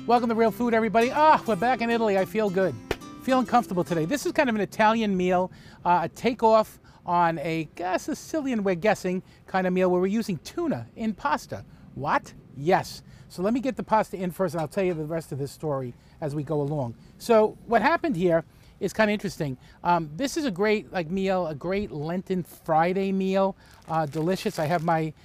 Welcome to Real Food, everybody. We're back in Italy. I feel good. Feeling comfortable today. This is kind of an Italian meal, a takeoff on a Sicilian, we're guessing, kind of meal where we're using tuna in pasta. What? Yes. So let me get the pasta in first, and I'll tell you the rest of this story as we go along. So what happened here is kind of interesting. This is a great meal, a great Lenten Friday meal. Delicious. I have my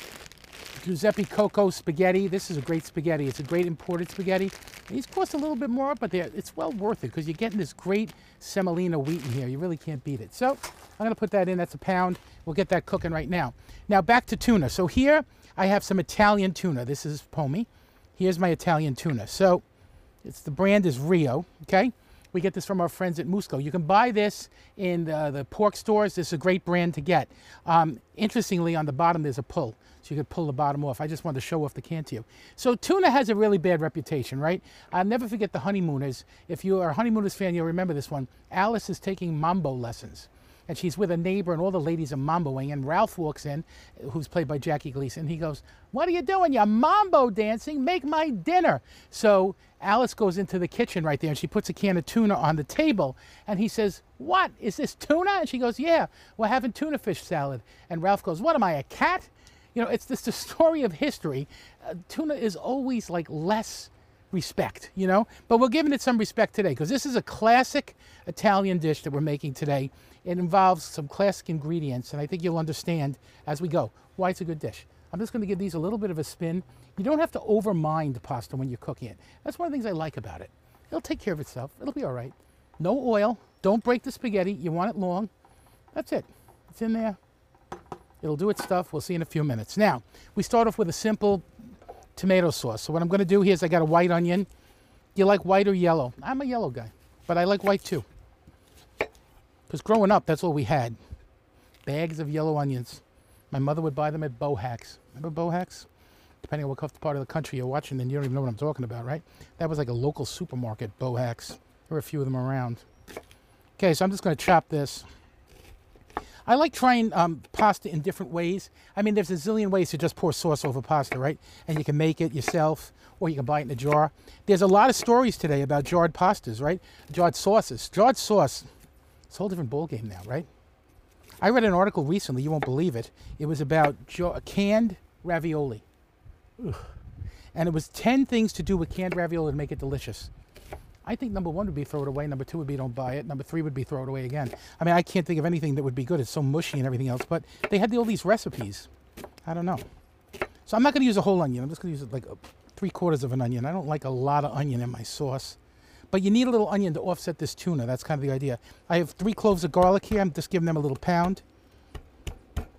Giuseppe Coco spaghetti. This is a great spaghetti. It's a great imported spaghetti. These cost a little bit more, but it's well worth it because you're getting this great semolina wheat in here. You really can't beat it. So I'm going to put that in. That's a pound. We'll get that cooking right now. Now back to tuna. So here I have some Italian tuna. This is Pomi. Here's my Italian tuna. So the brand is Rio, okay? We get this from our friends at Musco. You can buy this in the pork stores. This is a great brand to get. Interestingly, on the bottom there's a pull. So you could pull the bottom off. I just wanted to show off the can to you. So tuna has a really bad reputation, right? I'll never forget the Honeymooners. If you are a Honeymooners fan, you'll remember this one. Alice is taking mambo lessons. And she's with a neighbor, and all the ladies are mamboing. And Ralph walks in, who's played by Jackie Gleason. He goes, "What are you doing? You're mambo dancing. Make my dinner." So Alice goes into the kitchen right there, and she puts a can of tuna on the table. And he says, "What? Is this tuna?" And she goes, "Yeah, we're having tuna fish salad." And Ralph goes, "What am I, a cat?" You know, it's the story of history. Tuna is always less respect, you know? But we're giving it some respect today because this is a classic Italian dish that we're making today. It involves some classic ingredients, and I think you'll understand as we go why it's a good dish. I'm just going to give these a little bit of a spin. You don't have to overmind pasta when you're cooking it. That's one of the things I like about it. It'll take care of itself. It'll be all right. No oil. Don't break the spaghetti. You want it long. That's it. It's in there. It'll do its stuff. We'll see in a few minutes. Now, we start off with a simple tomato sauce. So what I'm going to do here is I got a white onion. Do you like white or yellow? I'm a yellow guy, but I like white too. Because growing up, that's all we had. Bags of yellow onions. My mother would buy them at Bohacks. Remember Bohacks? Depending on what part of the country you're watching, then you don't even know what I'm talking about, right? That was like a local supermarket, Bohacks. There were a few of them around. Okay, so I'm just going to chop this. I like trying pasta in different ways. I mean, there's a zillion ways to just pour sauce over pasta, right? And you can make it yourself, or you can buy it in a jar. There's a lot of stories today about jarred pastas, right? Jarred sauces. Jarred sauce, it's a whole different ballgame now, right? I read an article recently, you won't believe it. It was about canned ravioli. Ugh. And it was 10 things to do with canned ravioli to make it delicious. I think number 1 would be throw it away. Number 2 would be don't buy it. Number 3 would be throw it away again. I mean, I can't think of anything that would be good. It's so mushy and everything else. But they had all these recipes. I don't know. So I'm not going to use a whole onion. I'm just going to use 3/4 of an onion. I don't like a lot of onion in my sauce. But you need a little onion to offset this tuna. That's kind of the idea. I have 3 cloves of garlic here. I'm just giving them a little pound.